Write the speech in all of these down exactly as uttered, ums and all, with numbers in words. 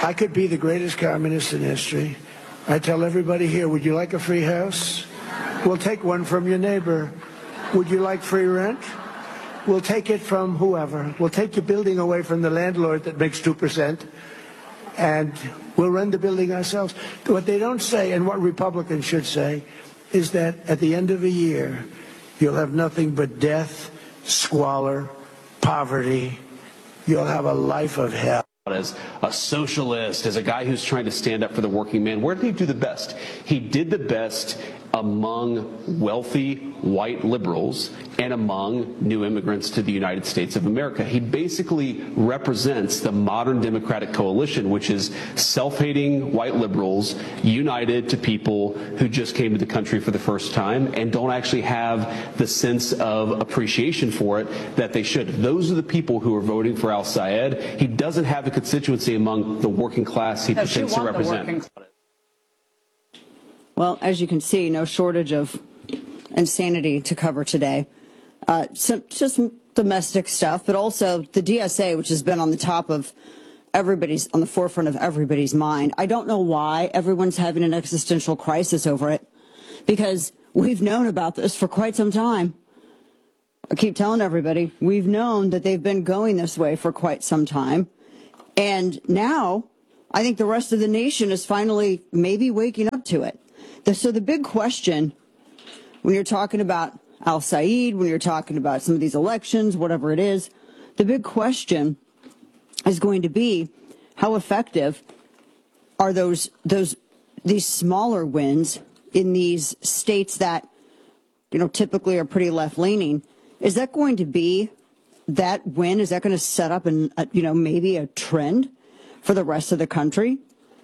I could be the greatest communist in history. I tell everybody here, would you like a free house? We'll take one from your neighbor. Would you like free rent? We'll take it from whoever. We'll take your building away from the landlord that makes two percent, and we'll run the building ourselves. What they don't say, and what Republicans should say, is that at the end of a year, you'll have nothing but death, squalor, poverty. You'll have a life of hell. As a socialist, as a guy who's trying to stand up for the working man, where did he do the best? He did the best among wealthy white liberals and among new immigrants to the United States of America. He basically represents the modern Democratic coalition, which is self-hating white liberals united to people who just came to the country for the first time and don't actually have the sense of appreciation for it that they should. Those are the people who are voting for al-Sayed. He doesn't have a constituency among the working class he pretends to represent. Well, as you can see, no shortage of insanity to cover today. Uh, some, just some domestic stuff, but also the D S A, which has been on the top of everybody's, on the forefront of everybody's mind. I don't know why everyone's having an existential crisis over it, because we've known about this for quite some time. I keep telling everybody, we've known that they've been going this way for quite some time. And now I think the rest of the nation is finally maybe waking up to it. So the big question, when you're talking about al-Sayed, when you're talking about some of these elections, whatever it is, the big question is going to be how effective are those those these smaller wins in these states that, you know, typically are pretty left-leaning. Is that going to be that win? Is that going to set up an, a, you know, maybe a trend for the rest of the country?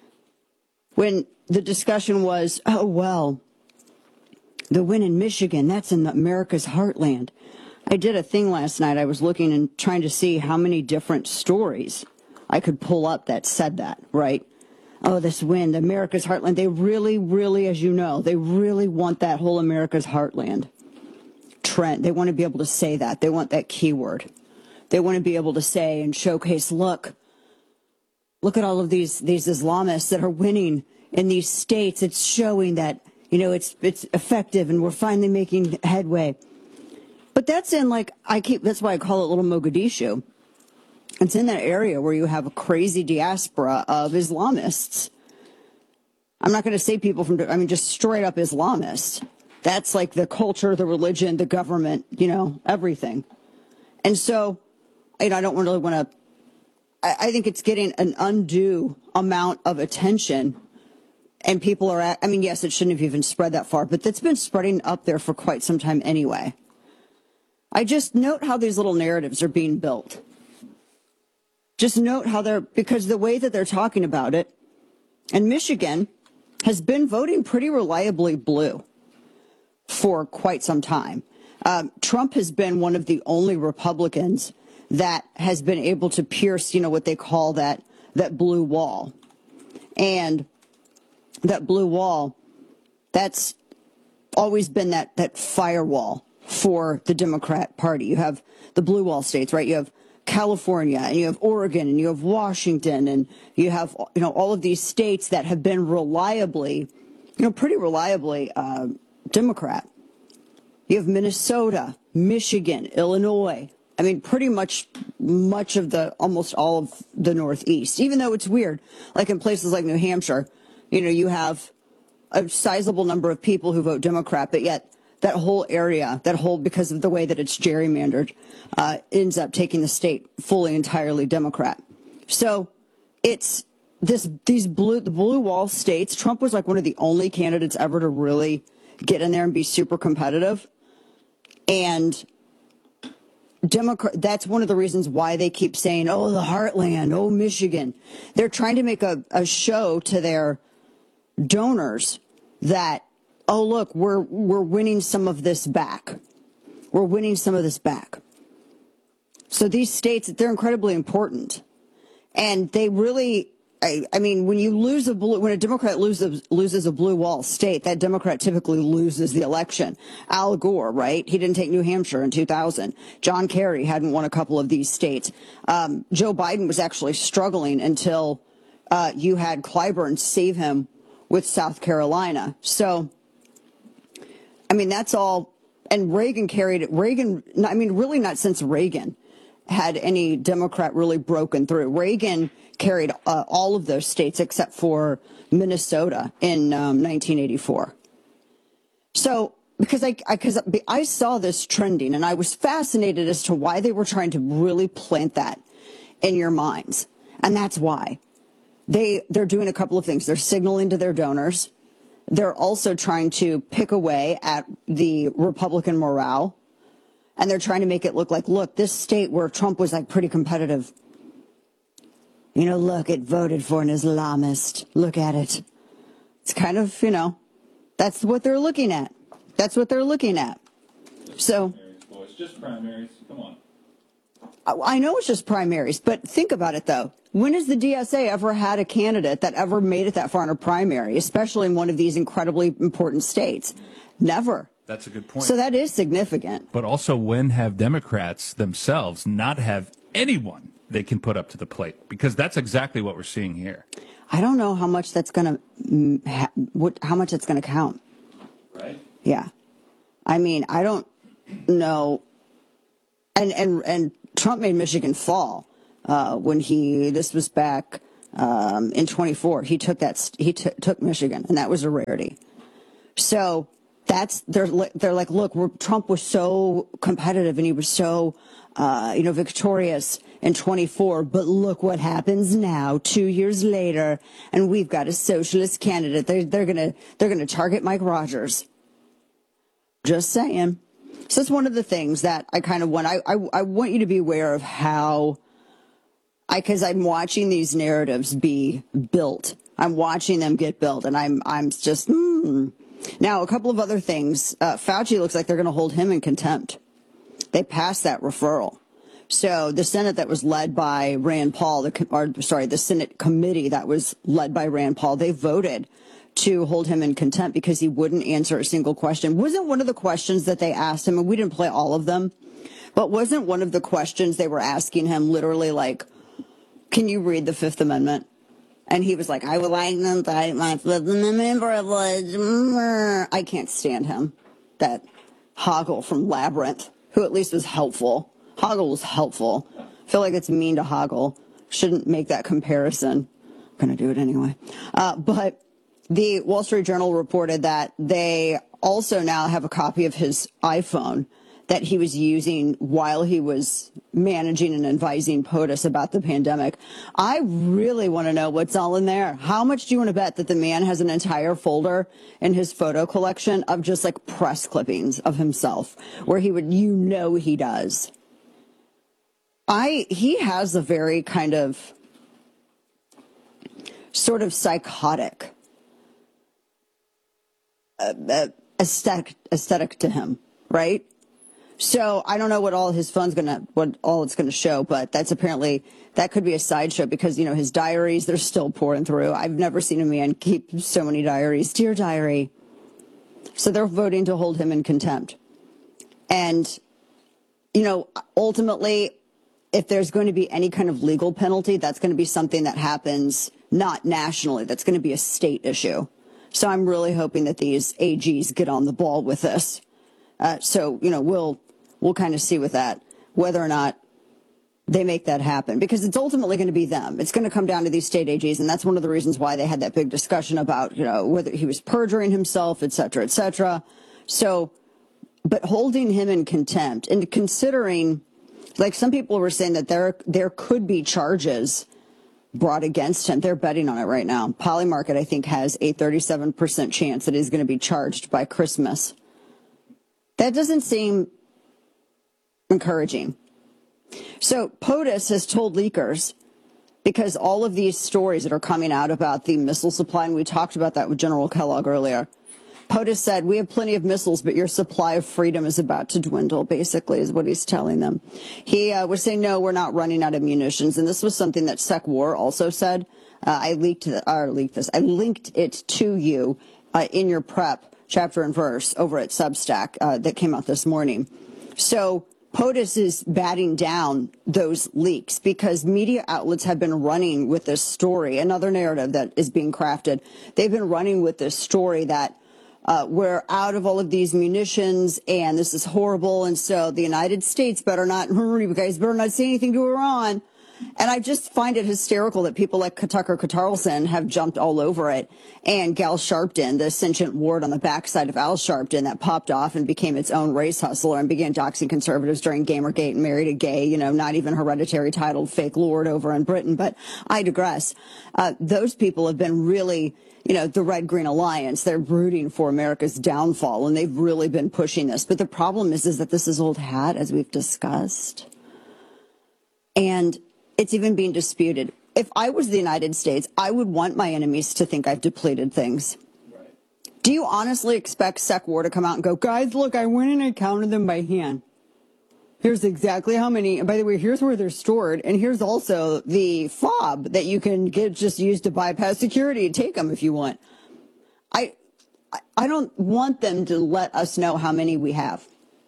When the discussion was, oh, well, the win in Michigan, that's in America's heartland. I did a thing last night. I was looking and trying to see how many different stories I could pull up that said that, right? Oh, this win, America's heartland. They really, really, as you know, they really want that whole America's heartland trend. They want to be able to say that. They want that keyword. They want to be able to say and showcase, look, look at all of these, these Islamists that are winning in these states. It's showing that, you know, it's it's effective and we're finally making headway. But that's in, like, I keep, that's why I call it Little Mogadishu. It's in that area where you have a crazy diaspora of Islamists. I'm not going to say people from, I mean, just straight up Islamists. That's like the culture, the religion, the government, you know, everything. And so, you know, I don't really want to, I, I think it's getting an undue amount of attention. And people are, at, I mean, yes, it shouldn't have even spread that far, but that's been spreading up there for quite some time anyway. I just note how these little narratives are being built. Just note how they're, because the way that they're talking about it, and Michigan has been voting pretty reliably blue for quite some time. Um, Trump has been one of the only Republicans that has been able to pierce, you know, what they call that, that blue wall. And that blue wall, that's always been that, that firewall for the Democrat Party. You have the blue wall states, right? You have California, and you have Oregon, and you have Washington, and you have, you know, all of these states that have been reliably, you know, pretty reliably uh, Democrat. You have Minnesota, Michigan, Illinois. I mean, pretty much much of the, almost all of the Northeast, even though it's weird. Like in places like New Hampshire, you know, you have a sizable number of people who vote Democrat, but yet that whole area, that whole, because of the way that it's gerrymandered, uh, ends up taking the state fully, entirely Democrat. So it's this, these blue, the blue wall states. Trump was like one of the only candidates ever to really get in there and be super competitive. And Democrat, that's one of the reasons why they keep saying, oh, the heartland, oh, Michigan. They're trying to make a, a show to their donors that, oh, look, we're we're winning some of this back. We're winning some of this back. So these states, they're incredibly important. And they really, I, I mean, when you lose a blue, when a Democrat loses, loses a blue wall state, that Democrat typically loses the election. Al Gore, right? He didn't take New Hampshire in two thousand. John Kerry hadn't won a couple of these states. Um, Joe Biden was actually struggling until uh, you had Clyburn save him with South Carolina. So, I mean, that's all. And Reagan carried it. Reagan, I mean, really not since Reagan had any Democrat really broken through. Reagan carried uh, all of those states except for Minnesota in um, nineteen eighty-four. So, because I, because I, I saw this trending and I was fascinated as to why they were trying to really plant that in your minds. And that's why. They, they're doing a couple of things. They're signaling to their donors. They're also trying to pick away at the Republican morale. And they're trying to make it look like, look, this state where Trump was like pretty competitive. You know, look, it voted for an Islamist. Look at it. It's kind of, you know, that's what they're looking at. That's what they're looking at. So. Well, it's just primaries. Come on. I know it's just primaries, but think about it, though. When has the D S A ever had a candidate that ever made it that far in a primary, especially in one of these incredibly important states? Never. That's a good point. So that is significant. But also, when have Democrats themselves not have anyone they can put up to the plate? Because that's exactly what we're seeing here. I don't know how much that's going to, what, how much it's going to count. Right? Yeah. I mean, I don't know. And, and, and Trump made Michigan fall uh, when he, this was back um, in twenty-four. He took that, he t- took Michigan, and that was a rarity. So that's, they're, they're like, look, we're, Trump was so competitive and he was so, uh, you know, victorious in twenty-four, but look what happens now, two years later, and we've got a socialist candidate. They're, they're gonna, they're gonna target Mike Rogers. Just saying. So that's one of the things that I kind of want. I, I, I want you to be aware of how, I because I'm watching these narratives be built. I'm watching them get built, and I'm I'm just hmm. Now a couple of other things. Uh, Fauci looks like they're going to hold him in contempt. They passed that referral. So the Senate that was led by Rand Paul, the, or sorry, the Senate committee that was led by Rand Paul, they voted to hold him in contempt because he wouldn't answer a single question. Wasn't one of the questions that they asked him, and we didn't play all of them, but wasn't one of the questions they were asking him literally like, can you read the Fifth Amendment? And he was like, I would like to cite my Fifth Amendment privilege. I can't stand him. That Hoggle from Labyrinth, who at least was helpful. Hoggle was helpful. I feel like it's mean to Hoggle. Shouldn't make that comparison. I'm going to do it anyway. Uh, but the Wall Street Journal reported that they also now have a copy of his iPhone that he was using while he was managing and advising POTUS about the pandemic. I really want to know what's all in there. How much do you want to bet that the man has an entire folder in his photo collection of just like press clippings of himself where he would, you know, he does. I, he has a very kind of sort of psychotic uh, uh, aesthetic, aesthetic to him, right? So I don't know what all his phone's gonna, what all it's gonna show, but that's apparently, that could be a sideshow because, you know, his diaries, they're still pouring through. I've never seen a man keep so many diaries. Dear diary. So they're voting to hold him in contempt. And, you know, ultimately, if there's going to be any kind of legal penalty, that's going to be something that happens not nationally. That's going to be a state issue. So I'm really hoping that these A Gs get on the ball with this. Uh, so, you know, we'll we'll kind of see with that whether or not they make that happen, because it's ultimately going to be them. It's going to come down to these state A Gs. And that's one of the reasons why they had that big discussion about, you know, whether he was perjuring himself, et cetera, et cetera. So, but holding him in contempt and considering, like some people were saying that there there could be charges brought against him. They're betting on it right now. Polymarket, I think, has a thirty-seven percent chance that he's going to be charged by Christmas. That doesn't seem encouraging. So POTUS has told leakers, because all of these stories that are coming out about the missile supply, and we talked about that with General Kellogg earlier, POTUS said, we have plenty of missiles, but your supply of freedom is about to dwindle, basically, is what he's telling them. He uh, was saying, no, we're not running out of munitions. And this was something that SecWar also said. Uh, I leaked, the, or leaked this. I linked it to you uh, in your prep chapter and verse over at Substack uh, that came out this morning. So POTUS is batting down those leaks because media outlets have been running with this story, another narrative that is being crafted. They've been running with this story that uh, we're out of all of these munitions and this is horrible. And so the United States better not, you guys better not say anything to Iran. And I just find it hysterical that people like Tucker Carlson have jumped all over it. And Gal Sharpton, the sentient ward on the backside of Al Sharpton that popped off and became its own race hustler and began doxing conservatives during Gamergate and married a gay, you know, not even hereditary titled fake lord over in Britain. But I digress. Uh, those people have been really, you know, the Red Green Alliance. They're rooting for America's downfall, and they've really been pushing this. But the problem is, is that this is old hat, as we've discussed. And it's even being disputed. If I was the United States, I would want my enemies to think I've depleted things. Right. Do you honestly expect Sec War to come out and go, guys, look, I went and I counted them by hand. Here's exactly how many. And by the way, here's where they're stored. And here's also the fob that you can get just used to bypass security and take them if you want. I, I don't want them to let us know how many we have.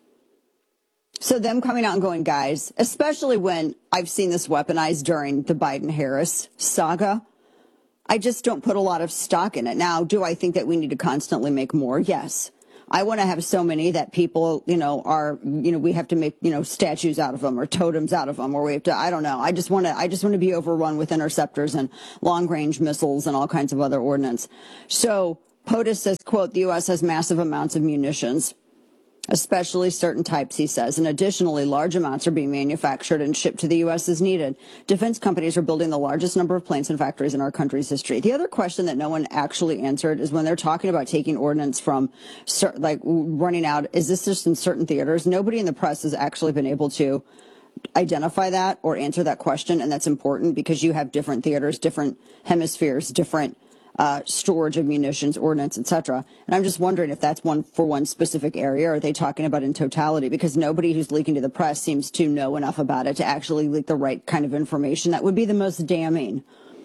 So them coming out and going, guys, especially when I've seen this weaponized during the Biden-Harris saga, I just don't put a lot of stock in it. Now, do I think that we need to constantly make more? Yes. I want to have so many that people, you know, are, you know, we have to make, you know, statues out of them or totems out of them, or we have to, I don't know. I just want to, I just want to be overrun with interceptors and long-range missiles and all kinds of other ordnance. So POTUS says, quote, the U S has massive amounts of munitions, especially certain types, he says, and additionally, large amounts are being manufactured and shipped to the U S as needed. Defense companies are building the largest number of planes and factories in our country's history. The other question that no one actually answered is when they're talking about taking ordnance from, like, running out, is this just in certain theaters? Nobody in the press has actually been able to identify that or answer that question, and that's important because you have different theaters, different hemispheres, different Uh, storage of munitions, ordnance, et cetera. And I'm just wondering if that's one for one specific area, or are they talking about in totality? Because nobody who's leaking to the press seems to know enough about it to actually leak the right kind of information that would be the most damning.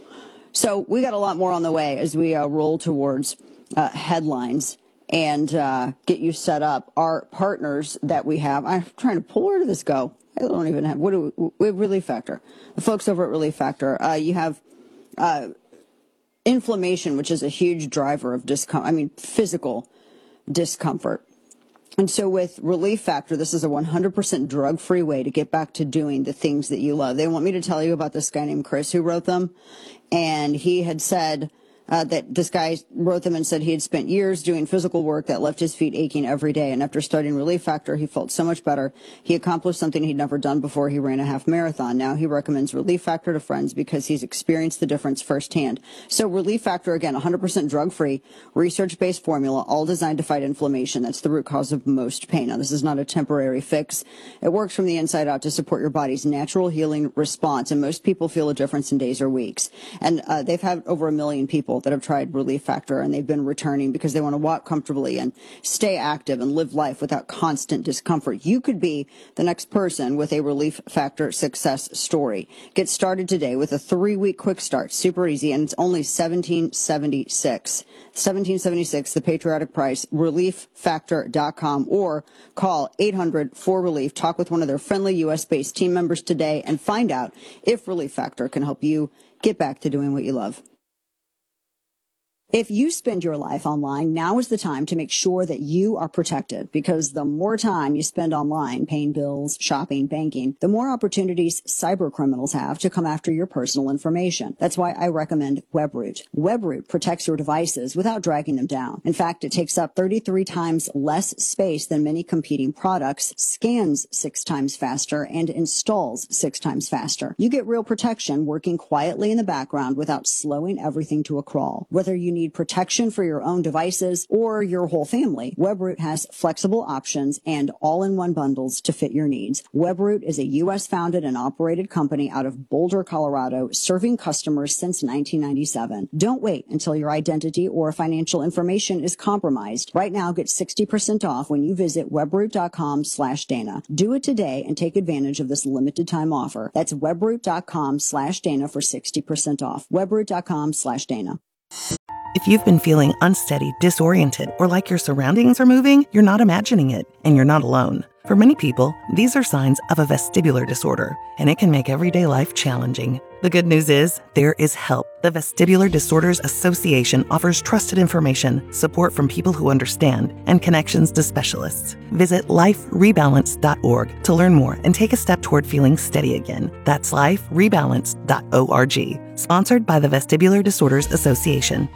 So we got a lot more on the way as we uh, roll towards uh, headlines and uh, get you set up. Our partners that we have, I'm trying to pull, where did this go? I don't even have, what do we, we have Relief Factor. The folks over at Relief Factor, uh, you have uh, inflammation, which is a huge driver of discomfort, I mean, physical discomfort. And so with Relief Factor, this is a one hundred percent drug-free way to get back to doing the things that you love. They want me to tell you about this guy named Chris who wrote them. And he had said uh, that this guy wrote them and said he had spent years doing physical work that left his feet aching every day. And after starting Relief Factor, he felt so much better. He accomplished something he'd never done before. He ran a half marathon. Now he recommends Relief Factor to friends because he's experienced the difference firsthand. So Relief Factor, again, one hundred percent drug-free, research-based formula, all designed to fight inflammation. That's the root cause of most pain. Now, this is not a temporary fix. It works from the inside out to support your body's natural healing response. And most people feel a difference in days or weeks. And uh, they've had over a million people that have tried Relief Factor, and they've been returning because they want to walk comfortably and stay active and live life without constant discomfort. You could be the next person with a Relief Factor success story. Get started today with a three-week quick start. Super easy, and it's only seventeen seventy-six. seventeen seventy-six, the patriotic price, relief factor dot com, or call eight hundred four relief. Talk with one of their friendly U S-based team members today and find out if Relief Factor can help you get back to doing what you love. If you spend your life online, now is the time to make sure that you are protected, because the more time you spend online paying bills, shopping, banking, the more opportunities cyber criminals have to come after your personal information. That's why I recommend WebRoot. WebRoot protects your devices without dragging them down. In fact, it takes up thirty-three times less space than many competing products, scans six times faster, and installs six times faster. You get real protection working quietly in the background without slowing everything to a crawl. Whether you need protection for your own devices or your whole family, WebRoot has flexible options and all-in-one bundles to fit your needs. WebRoot is a U S-founded and operated company out of Boulder, Colorado, serving customers since nineteen ninety-seven. Don't wait until your identity or financial information is compromised. Right now, get sixty percent off when you visit webroot.com slash Dana. Do it today and take advantage of this limited time offer. That's webroot.com slash Dana for sixty percent off. webroot.com slash Dana. If you've been feeling unsteady, disoriented, or like your surroundings are moving, you're not imagining it, and you're not alone. For many people, these are signs of a vestibular disorder, and it can make everyday life challenging. The good news is, there is help. The Vestibular Disorders Association offers trusted information, support from people who understand, and connections to specialists. Visit life rebalance dot org to learn more and take a step toward feeling steady again. That's life rebalance dot org. Sponsored by the Vestibular Disorders Association.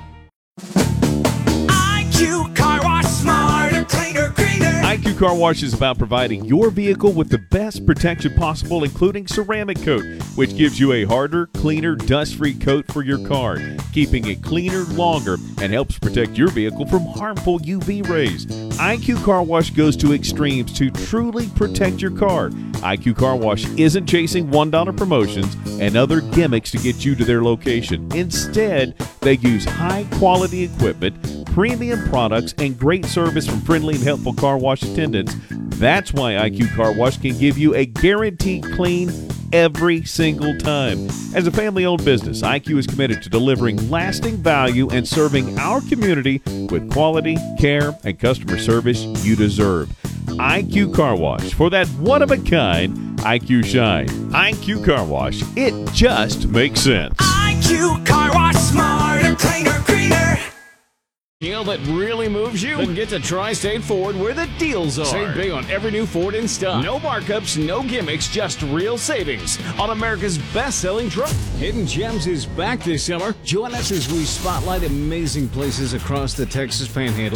I Q Car Wash, smarter, cleaner, greener. I Q Car Wash is about providing your vehicle with the best protection possible, including ceramic coat, which gives you a harder, cleaner, dust-free coat for your car, keeping it cleaner longer and helps protect your vehicle from harmful U V rays. I Q Car Wash goes to extremes to truly protect your car. I Q Car Wash isn't chasing one dollar promotions and other gimmicks to get you to their location. Instead, they use high-quality equipment, premium products, and great service from friendly and helpful car wash attendants. That's why I Q Car Wash can give you a guaranteed clean every single time. As a family-owned business, I Q is committed to delivering lasting value and serving our community with quality, care, and customer service you deserve. I Q Car Wash, for that one-of-a-kind I Q shine. I Q Car Wash, it just makes sense. I Q Car Wash, smarter, cleaner, greener. Deal that really moves you? Then get to Tri-State Ford where the deals are. Save big on every new Ford in stock. No markups, no gimmicks, just real savings on America's best-selling truck. Hidden Gems is back this summer. Join us as we spotlight amazing places across the Texas Panhandle.